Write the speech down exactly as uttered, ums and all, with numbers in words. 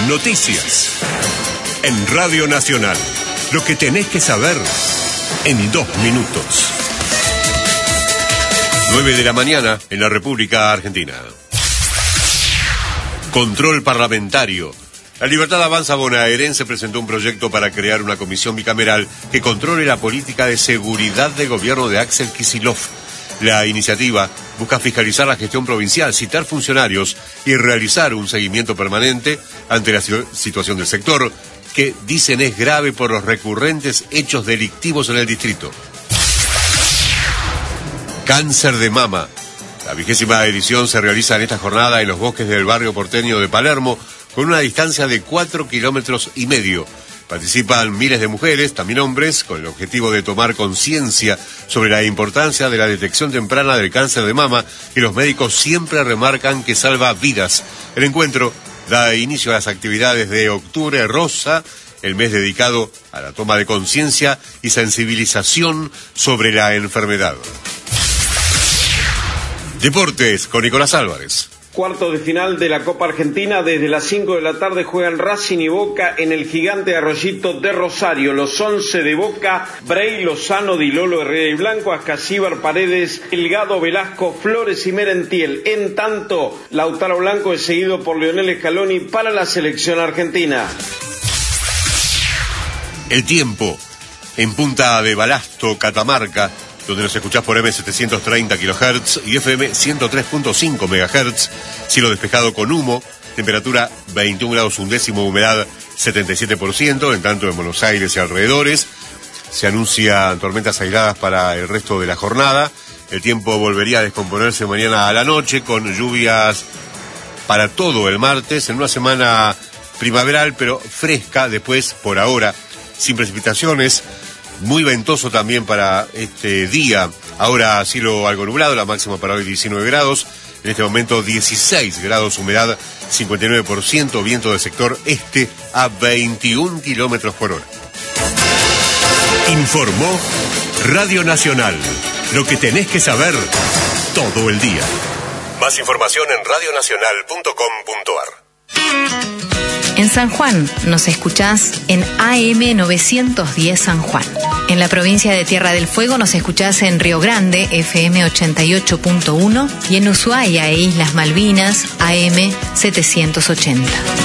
Noticias. En Radio Nacional. Lo que tenés que saber en dos minutos. nueve de la mañana en la República Argentina. Control parlamentario. La Libertad Avanza bonaerense presentó un proyecto para crear una comisión bicameral que controle la política de seguridad de gobierno de Axel Kicillof. La iniciativa busca fiscalizar la gestión provincial, citar funcionarios y realizar un seguimiento permanente ante la situación del sector, que dicen es grave por los recurrentes hechos delictivos en el distrito. Cáncer de mama. La vigésima edición se realiza en esta jornada en los bosques del barrio porteño de Palermo, con una distancia de cuatro kilómetros y medio. Participan miles de mujeres, también hombres, con el objetivo de tomar conciencia sobre la importancia de la detección temprana del cáncer de mama, y los médicos siempre remarcan que salva vidas. El encuentro da inicio a las actividades de Octubre Rosa, el mes dedicado a la toma de conciencia y sensibilización sobre la enfermedad. Deportes con Nicolás Álvarez. Cuarto de final de la Copa Argentina, desde las cinco de la tarde juegan Racing y Boca en el Gigante Arroyito de Rosario. Los once de Boca: Brey, Lozano, Di Lolo, Herrera y Blanco, Ascasíbar, Paredes, Delgado, Velasco, Flores y Merentiel. En tanto, Lautaro Blanco es seguido por Leonel Scaloni para la selección argentina. El tiempo en Punta de Balasto, Catamarca, donde nos escuchás por eme setecientos treinta kilohertz y efe eme ciento tres punto cinco megahertz, cielo despejado con humo, temperatura veintiún grados un décimo, humedad setenta y siete por ciento, en tanto en Buenos Aires y alrededores se anuncian tormentas aisladas para el resto de la jornada. El tiempo volvería a descomponerse mañana a la noche, con lluvias para todo el martes, en una semana primaveral pero fresca, después por ahora sin precipitaciones. Muy ventoso también para este día. Ahora cielo algo nublado, la máxima para hoy diecinueve grados. En este momento dieciséis grados, humedad cincuenta y nueve por ciento, viento del sector este a veintiún kilómetros por hora. Informó Radio Nacional. Lo que tenés que saber todo el día. Más información en radio nacional punto com punto ar. En San Juan nos escuchás en A M novecientos diez San Juan. En la provincia de Tierra del Fuego nos escuchás en Río Grande, efe eme ochenta y ocho punto uno, y en Ushuaia e Islas Malvinas, A M setecientos ochenta.